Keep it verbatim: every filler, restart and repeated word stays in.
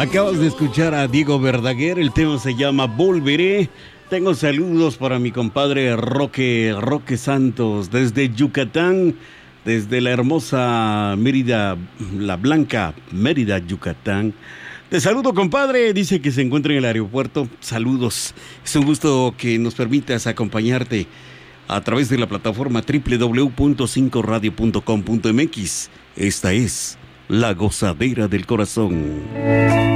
Acabas de escuchar a Diego Verdaguer, el tema se llama Volveré. Tengo saludos para mi compadre Roque, Roque Santos, desde Yucatán, desde la hermosa Mérida, la blanca Mérida, Yucatán. Te saludo, compadre, dice que se encuentra en el aeropuerto. Saludos, es un gusto que nos permitas acompañarte a través de la plataforma doble u doble u doble u punto cinco radio punto com punto m x. Esta es La Gozadera del Corazón.